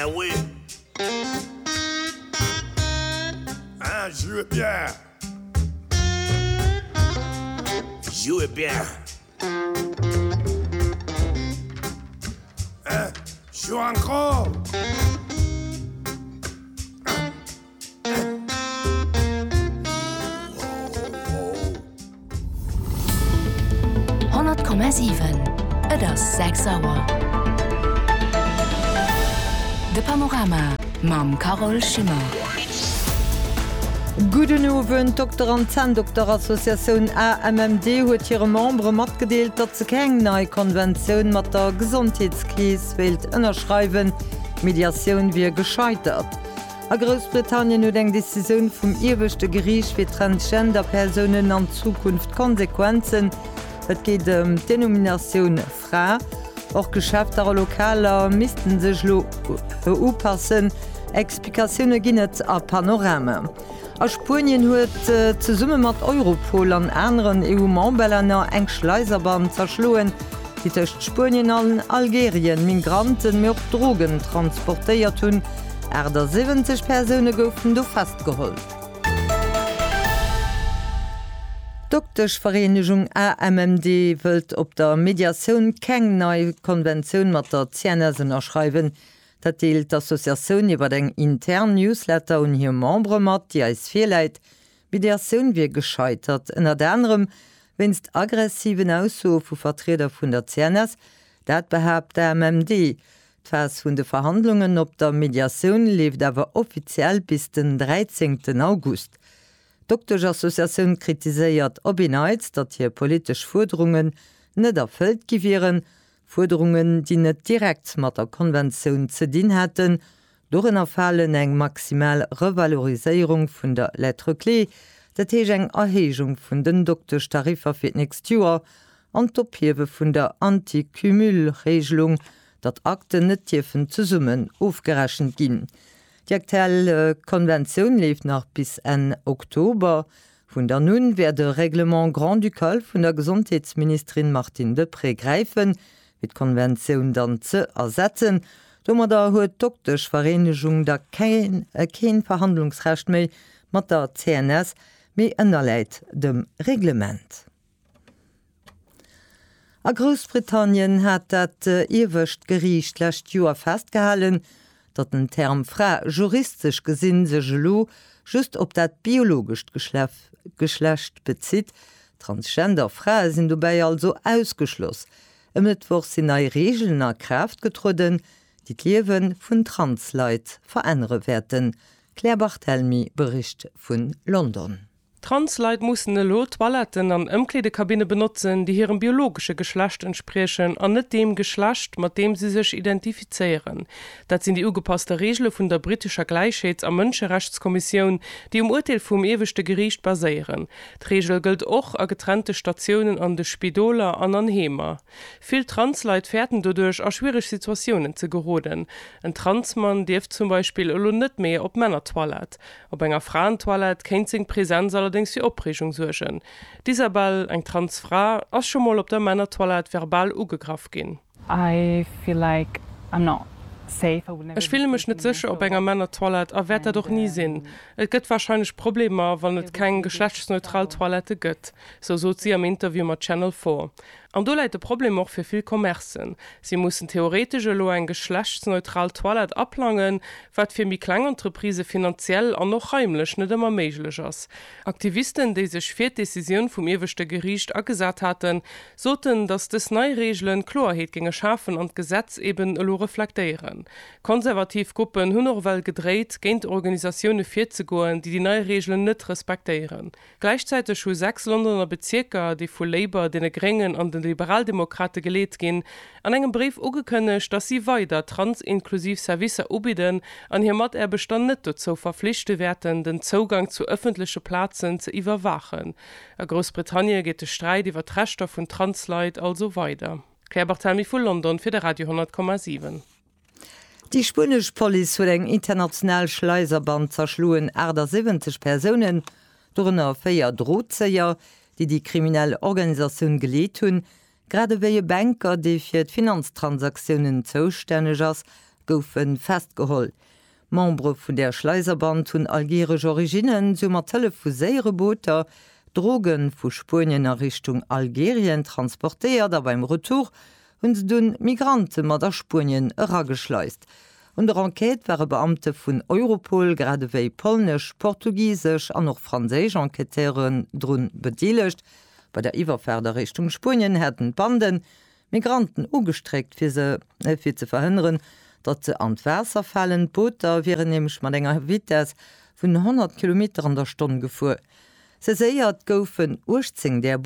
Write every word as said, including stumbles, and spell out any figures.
Ben oui. Hein, jouez bien. Jouez bien. Hein, joue encore. hundert Komma sieben. Das sechs Sauer. De Panorama mam Carol Schimmer. Guten Abend, Doktor an Zahndoktorassoziation A M M D huet ihre Membre matgedeelt, dat ze keng neue Konvention mat der Gesundheitskrise wild ënnerschreiben, Mediation wie gescheitert. A Großbritannien huet eng Decision vum ewigchte Gericht fir Transgender-Personen an Zukunft Konsequenzen. Et geht um Denomination Fra. Auch Geschäfter lokaler misisten sech lo upassen. Explikationune ginnet a Panorama. A Spurien huet äh, ze Summe mat Europol an anderen E U-Membelänner eng Schleiserbahn zerschloen, die techt Spurien an Algerien Migranten mé op Drogen transportéiert hunn. Äder siebzig Persone goufen do festgeholt. Doktorsch Vereinigung A M M D wëlt op der Mediation keng neue Konvention mat der C N S erschreiben. Dat deelt d'Assoziatioun iwwer eng intern Newsletter un hier Membre mat, die eis firleit, Mediation wie gescheitert. Ennner anderem winst aggressiven Ausso vu Vertreter vun der C N S, dat behabt der M M D. D'was vun de Verhandlungen op der Mediation lief awer offiziell bis den dreizehnten August. Doktorsch Assoziatioun kritiséiert obineiz, dat hier polisch Forderungen net erfüllt giwieren, Forderungen, die net direkt mat der Konvention ze dien hätten, doren erfallen eng maximal Revalorisierung vun der Lettre Clé, dat hech eng Erhegung vun den Doktorsch Tarifer fir nächst Joer an d'Opiewe vun der Antikümülregelung, dat Akten net Tiefen zu summen aufgerechen ginn. Die aktuelle Konvention lief nach bis en Oktober. Von der nun werde Reglement Grand Ducal von der Gesundheitsministerin Martine Depré greifen, mit Konvention dann zu ersetzen. Dommer da huet Doktorsch Vereinigung da kein, äh, kein Verhandlungsrecht mehr mit der C N S, mehr ënnerleit dem Reglement. A Großbritannien hat dat äh, ewigcht Gericht letztes Jahr festgehalten, dat den Term Fra juristisch gesinn se gelo just op dat biologisch Geschlecht, Geschlecht bezieht. Transgender Fra sind dabei also ausgeschloss. Im Mittwoch sind neue Regeln nach Kraft getruden, die Leben von Transleit verändern werden. Claire Barthelmy Bericht von London. Transleit mussssen e Lo Toiletten an Ëmkleedekabine benutzen, die hirem biologische Geschlecht entsprechen an net dem Geschlecht, mat dem sie sich identifizieren. Dat sind die ugepasste Regel vun der britischer Gleichheits- an Mënscherechtskommission, die um Urteil vum ewigchte Gericht basieren. D'Regel gilt och a getrennte Stationen an de Spidoler an an Hemer. Viel Transleit fährten dodurch a schwierig Situationen ze geroden. Ein Transmann deft zum Beispiel elo net mehr op Männertoilet. Op enger Frauentoilet kennt sing Präsenz allerdings für Opregung suchen. Dieser Ball, eng Transfra, ass schon mal op der Männertoilet verbal ugegraf gin. I feel like I'm not. Ech will mech net sicher op enger Männer Toilet a werd er doch nie sinn. Et gëtt wahrscheinlich Probleme, wann et kein geschlechtsneutral Toilette gëtt, so so sie am Interview mat Channel vor. An do leit de Problem auch fir viel Kommerzen. Sie mussssen theoretische lo ein geschlechtsneutral Toilet ablangen, wat fir mi Kleinentreprise finanziell an noch heimlech net immer meiglech ass. Aktivisten, die sech fir Decision vum ewigchte Gericht agesat hatten, soten, dass des Neuregeln Klarheet ginge schaffen und Gesetz eben lo reflekteieren. Konservativgruppen hunn noch well gedreht géint Organisationune fir ze goen, die die Neuregeln net respektieren. Gleichzeitig schu sechs Londoner Bezirker, die vu Labour den Grengen an den Liberaldemokrate geleet gin, an engem Brief ugekënnech, dass sie weiter transinklusiv Service ubiden, an hier mat er bestand net dazu verpflichte werden, den Zugang zu öffentliche Plazen zu überwachen. A Großbritannien geht de Streit iwwer Rechter vun Transleit also weiter. Claire Barthelmy vu London für der Radio hundert Komma sieben. Die Spanisch Police huet eng international Schleiserband zerschluen Äder siebzig Personen, dornner féier Drotzeier, die die kriminelle Organisation geleet hun, gerade wéie Banker, die fir d Finanztransaktionen zoustänneg ass, goufen festgeholl. Membre vun der Schleiserband hunn algerisch Originen summmer telefuséiere Booter, Drogen vu Spien a Richtung Algerien transportéiert, a beim Retour hunn dun Migrante mat der Spien ërageschleist. Und der Enquete waren Beamte vun Europol gradéi polnesch, portugiesisch an noch franzésch Enqueteuren drun bedielecht. Bei der Iwerfäder Richtung Spien hätten Banden Migranten ugestreckt fir se äh, fir ze verhinderen, dat ze an Wässer fallen. Booter wären nämlich mat enger Vitesse vun hundert Kilometer an der Stunde gefu. Se séiert goufen Urzing der